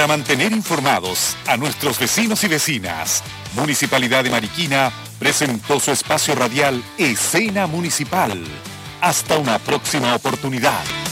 Para mantener informados a nuestros vecinos y vecinas, Municipalidad de Mariquina presentó su espacio radial Escena Municipal. Hasta una próxima oportunidad.